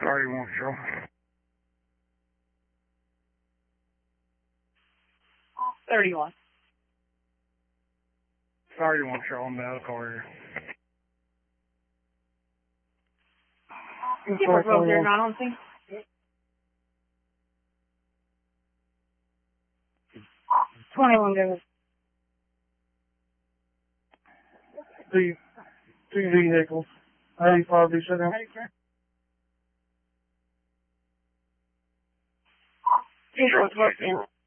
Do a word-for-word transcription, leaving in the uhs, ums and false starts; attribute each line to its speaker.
Speaker 1: Sorry you won't show.
Speaker 2: thirty-one.
Speaker 1: Sorry you won't show. I'm medical here.
Speaker 2: Keep our road there, not on thing. twenty-one, David.
Speaker 3: Two, two vehicles. eighty-five, be sitting.
Speaker 2: Two, four, four,